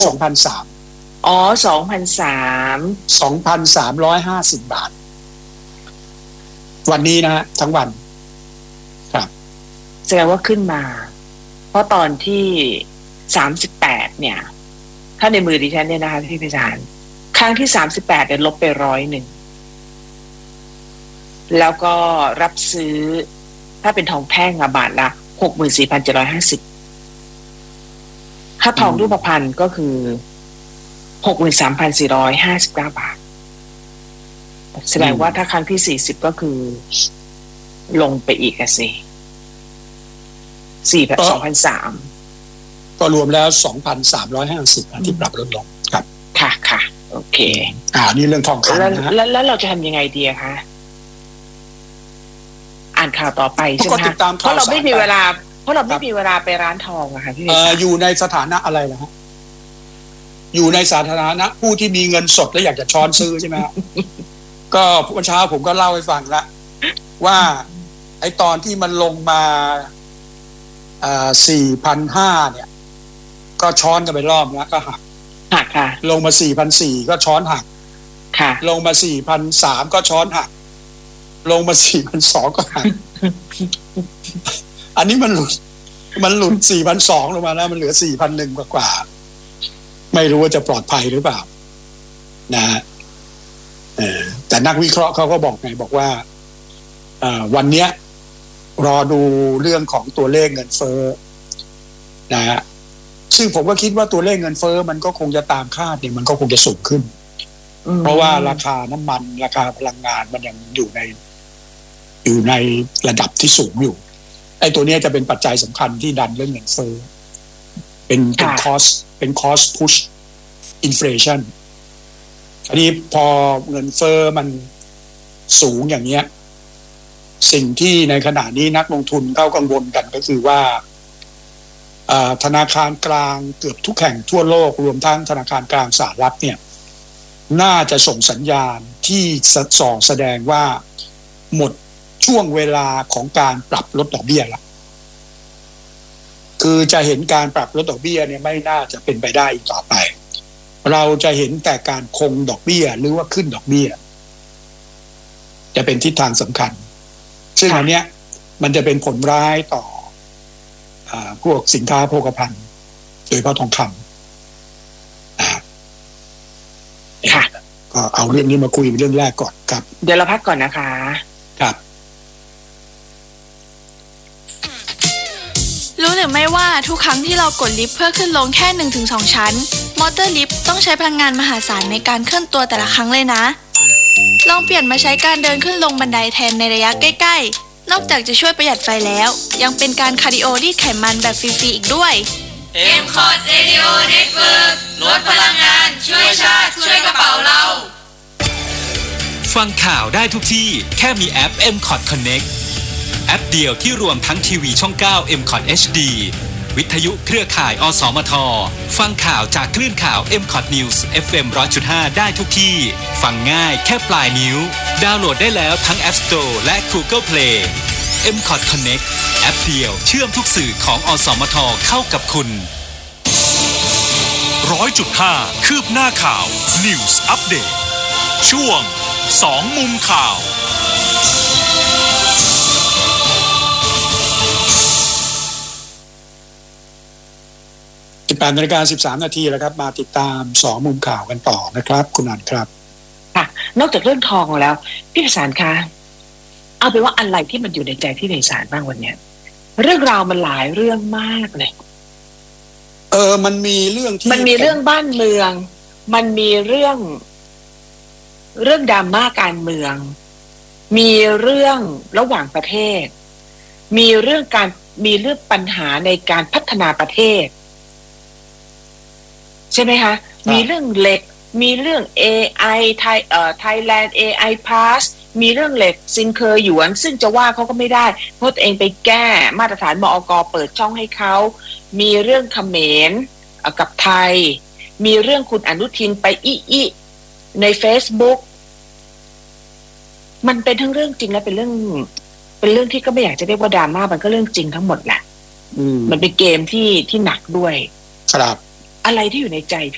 2,300อ๋อ2,350 บาทวันนี้นะฮะทั้งวันครับแสดงว่าขึ้นมาเพราะตอนที่38เนี่ยถ้าในมือดิฉันเนี่ยนะคะพี่พิจารณ์ครั้งที่38เนี่ยลบไป100แล้วก็รับซื้อถ้าเป็นทองแท่งบาทละ 64,750 ค่าทองรูปพรรณก็คือ 63,459 บาทแสดงว่าถ้าครั้งที่40ก็คือลงไปอีกสิ2,300ก็รวมแล้ว 2,350 ที่ปรับลดลงครับค่ะโอเคนี่เรื่องทองคำนะฮะแล้วเราจะทำยังไงดีคะอ่านข่าวต่อไปใช่ไหมคะเพราะเราไม่มีเวลาไปร้านทองอะค่ะพี่อยู่ในสถานะอะไรล่ะฮะอยู่ในสถานะผู้ที่มีเงินสดและอยากจะช้อนซื้อใช่ไหมครับก็เมื่อเช้าผมก็เล่าให้ฟังแล้วว่าไอ้ตอนที่มันลงมา4,500 เนี่ยก็ช้อนกันไปรอบแล้วก็หักค่ะลงมา 4,400 ก็ช้อนหักค่ะลงมา 4,300 ก็ช้อนหักลงมา 4,200 ก็หักอันนี้มันหลุด 4,200 ลงมาแล้วมันเหลือ 4,100 กว่าไม่รู้ว่าจะปลอดภัยหรือเปล่านะฮะแต่นักวิเคราะห์เขาก็บอกว่าวันเนี้ยรอดูเรื่องของตัวเลขเงินเฟ้อนะฮะซึ่งผมก็คิดว่าตัวเลขเงินเฟ้อมันก็คงจะตามคาดเนี่ยมันก็คงจะสูงขึ้นเพราะว่าราคาน้ำมันราคาพลังงานมันยังอยู่ในระดับที่สูงอยู่ไอ้ตัวนี้จะเป็นปัจจัยสำคัญที่ดันเรื่องเงินเฟ้อเป็นcost push inflation อันนี้พอเงินเฟ้อมันสูงอย่างเงี้ยสิ่งที่ในขณะนี้นักลงทุนเขากังวลกันก็คือว่าธนาคารกลางเกือบทุกแห่งทั่วโลกรวมทั้งธนาคารกลางสหรัฐเนี่ยน่าจะส่งสัญญาณที่ส่อแสดงว่าหมดช่วงเวลาของการปรับลดดอกเบี้ยละคือจะเห็นการปรับลดดอกเบี้ยเนี่ยไม่น่าจะเป็นไปได้อีกต่อไปเราจะเห็นแต่การคงดอกเบี้ยหรือว่าขึ้นดอกเบี้ยจะเป็นทิศทางสำคัญซึ่งอันเนี้ยมันจะเป็นผลร้ายต่อพวกสินค้าโภคภัณฑ์โดยเฉพาะทองคำค่ะก็เอาเรื่องนี้มาคุยเป็นเรื่องแรกก่อนครับเดี๋ยวเราพักก่อนนะคะครับรู้หรือไม่ว่าทุกครั้งที่เรากดลิฟต์เพื่อขึ้นลงแค่ 1-2 ชั้นมอเตอร์ลิฟต์ต้องใช้พลังงานมหาศาลในการเคลื่อนตัวแต่ละครั้งเลยนะลองเปลี่ยนมาใช้การเดินขึ้นลงบันไดแทนในระยะใกล้ๆนอกจากจะช่วยประหยัดไฟแล้วยังเป็นการคาร์ดิโอรีดไขมันแบบฟรีๆอีกด้วย M-Cot Radio Network ลดพลังงานช่วยชาติช่วยกระเป๋าเราฟังข่าวได้ทุกที่แค่มีแอป M-Cot Connect แอปเดียวที่รวมทั้งทีวีช่อง 9 M-Cot HD วิทยุเครือข่ายอสมทฟังข่าวจากคลื่นข่าว M-Cot News FM 100.5 ได้ทุกที่ฟังง่ายแค่ปลายนิ้วดาวน์โหลดได้แล้วทั้ง App Store และ Google Play M-Cot Connect แอปเดียวเชื่อมทุกสื่อของอสมทเข้ากับคุณ 100.5 คืบหน้าข่าว News Update ช่วง2มุมข่าว 18:13 น.แล้วครับมาติดตาม2มุมข่าวกันต่อนะครับคุณอันครับค่ะนอกจากเรื่องทองแล้วพี่ประสานคะเอาเป็นว่าอะไรที่มันอยู่ในใจพี่ประสานบ้างวันนี้เรื่องราวมันหลายเรื่องมากเลยมันมีเรื่องที่มันมีเรื่องบ้านเมืองมันมีเรื่องดราม่าการเมืองมีเรื่องระหว่างประเทศมีเรื่องปัญหาในการพัฒนาประเทศใช่ไหมคะมีเรื่องเหล็กมีเรื่อง AI Thailand AI Pass มีเรื่องเหล็กซินเคอร์หยวนซึ่งจะว่าเขาก็ไม่ได้เพราะตัวเองไปแก้มาตรฐานมอก.เปิดช่องให้เขามีเรื่องเขมรกับไทยมีเรื่องคุณอนุทินไปอิใน Facebook มันเป็นทั้งเรื่องจริงและเป็นเรื่องที่ก็ไม่อยากจะเรียกว่าดราม่ามันก็เรื่องจริงทั้งหมดแหละมันเป็นเกมที่หนักด้วยครับอะไรที่อยู่ในใจ